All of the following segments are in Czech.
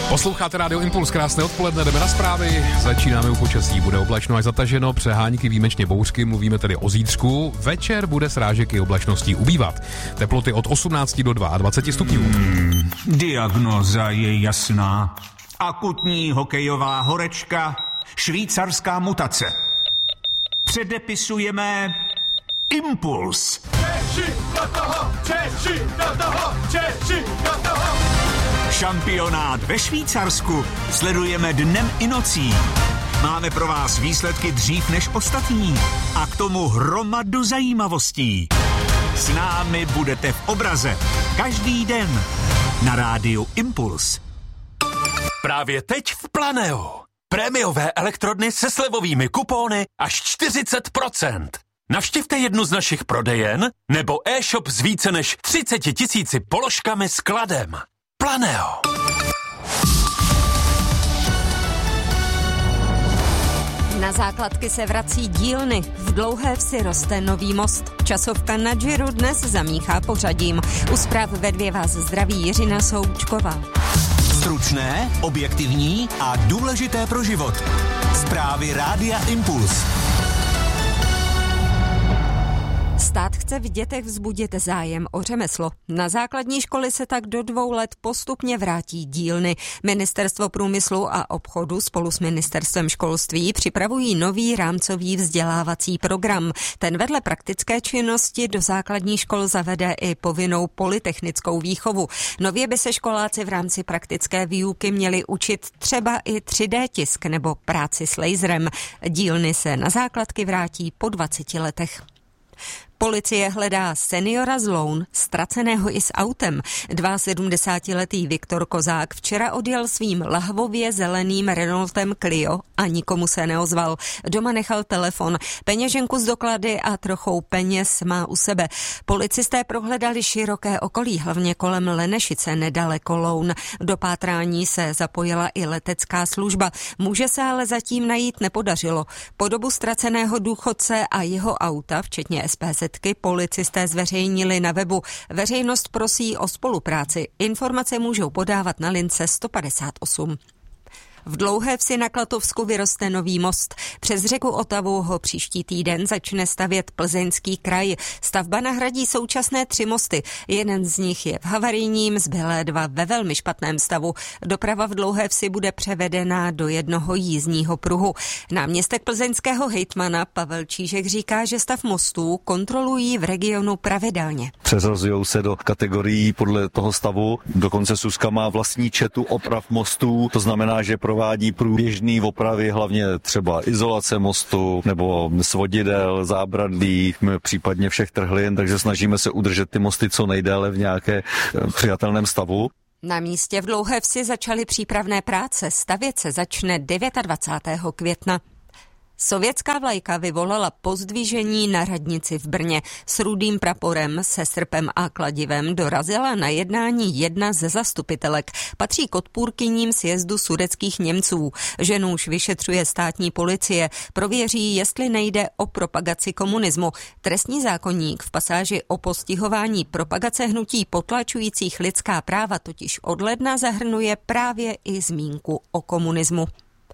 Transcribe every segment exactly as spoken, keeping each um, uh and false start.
Posloucháte Rádio Impuls, krásné odpoledne, jdeme na zprávy, začínáme u počasí, bude oblačno až zataženo, přehánky výjimečně bouřky, mluvíme tedy o zítřku, večer bude srážek i oblačností ubývat, teploty od osmnácti do dvaceti dvou stupňů. Hmm, diagnóza je jasná, akutní hokejová horečka, švýcarská mutace. Předepisujeme Impuls. Češi do toho, Češi do toho, Češi do toho. Šampionát ve Švýcarsku sledujeme dnem i nocí. Máme pro vás výsledky dřív než ostatní a k tomu hromadu zajímavostí. S námi budete v obraze každý den na rádiu Impuls. Právě teď v Planeo. Prémiové elektrodny se slevovými kupóny až čtyřicet procent. Navštivte jednu z našich prodejen nebo e-shop s více než třiceti tisíci položkami s kladem. Planeo. Na základky se vrací dílny. V Dlouhé Vsi roste nový most. Časovka na Džiru dnes zamíchá pořadím. U zpráv ve dvě vás zdraví Jiřina Součková. Stručné, objektivní a důležité pro život. Zprávy Rádia Impuls. Stát chce v dětech vzbudit zájem o řemeslo. Na základní školy se tak do dvou let postupně vrátí dílny. Ministerstvo průmyslu a obchodu spolu s Ministerstvem školství připravují nový rámcový vzdělávací program. Ten vedle praktické činnosti do základních škol zavede i povinnou polytechnickou výchovu. Nově by se školáci v rámci praktické výuky měli učit třeba i tři dé tisk nebo práci s laserem. Dílny se na základky vrátí po dvaceti letech. Policie hledá seniora z Loun, ztraceného i s autem. sedmdesátidvouletý Viktor Kozák včera odjel svým lahvově zeleným Renaultem Clio a nikomu se neozval. Doma nechal telefon, peněženku z doklady a trochou peněz má u sebe. Policisté prohledali široké okolí, hlavně kolem Lenešice nedaleko Loun. Do pátrání se zapojila i letecká služba. Muže se ale zatím najít nepodařilo. Podobu ztraceného důchodce a jeho auta, včetně es pé zet, policisté zveřejnili na webu. Veřejnost prosí o spolupráci. Informace můžou podávat na lince sto padesát osm. V Dlouhé Vsi na Klatovsku vyroste nový most. Přes řeku Otavu ho příští týden začne stavět Plzeňský kraj. Stavba nahradí současné tři mosty. Jeden z nich je v havarijním, zbylé dva ve velmi špatném stavu. Doprava v Dlouhé Vsi bude převedena do jednoho jízdního pruhu. Náměstek plzeňského hejtmana Pavel Čížek říká, že stav mostů kontrolují v regionu pravidelně. Přeřazují se do kategorií podle toho stavu. Dokonce Suska má vlastní četu oprav mostů. To znamená, že pro provádí průběžný opravy, hlavně třeba izolace mostu nebo svodidel, zábradlí, případně všech trhlin, takže snažíme se udržet ty mosty co nejdéle v nějaké přijatelném stavu. Na místě v Dlouhé Vsi začaly přípravné práce. Stavět se začne dvacátého devátého května. Sovětská vlajka vyvolala pozdvižení na radnici v Brně. S rudým praporem, se srpem a kladivem dorazila na jednání jedna ze zastupitelek. Patří k odpůrkyním sjezdu sudetských Němců. Ženu už vyšetřuje státní policie. Prověří, jestli nejde o propagaci komunismu. Trestní zákoník v pasáži o postihování propagace hnutí potlačujících lidská práva totiž od ledna zahrnuje právě i zmínku o komunismu.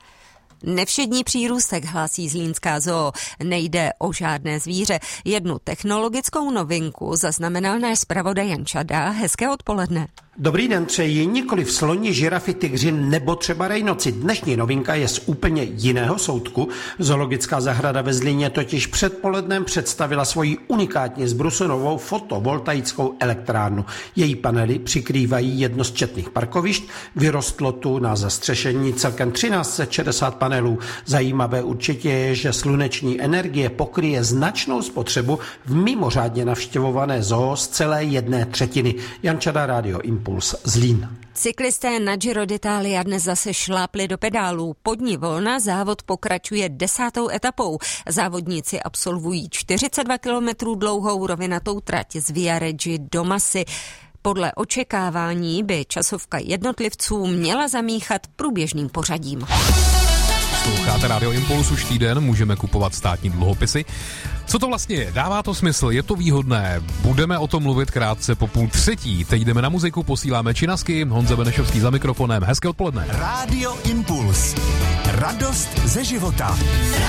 Nevšední přírůstek, hlásí zlínská zoo. Nejde o žádné zvíře. Jednu technologickou novinku zaznamenal náš zpravodaj Jan Čada. Hezké odpoledne. Dobrý den přeji, nikoliv sloni, žirafy, tygři nebo třeba rejnoci. Dnešní novinka je z úplně jiného soudku. Zoologická zahrada ve Zlíně totiž předpolednem představila svoji unikátně zbrusunovou fotovoltaickou elektrárnu. Její panely přikrývají jedno z četných parkovišť. Vyrostlo tu na zastřešení celkem třináct set šedesát panelů. Zajímavé určitě je, že sluneční energie pokryje značnou spotřebu v mimořádně navštěvované zoo z celé jedné třetiny. Jan Čada, Rádio Impuls, Zlín. Cyklisté na Giro d'Italia dnes zase šlápli do pedálů. Po dni volna závod pokračuje desátou etapou. Závodníci absolvují čtyřicet dva kilometrů dlouhou rovinatou trať z Viareggi do Masy. Podle očekávání by časovka jednotlivců měla zamíchat průběžným pořadím. Posloucháte Radio Impuls už týden, můžeme kupovat státní dluhopisy. Co to vlastně je? Dává to smysl? Je to výhodné? Budeme o tom mluvit krátce po půl třetí. Teď jdeme na muziku, posíláme činasky. Honza Benešovský za mikrofonem. Hezké odpoledne. Radio Impuls. Radost ze života.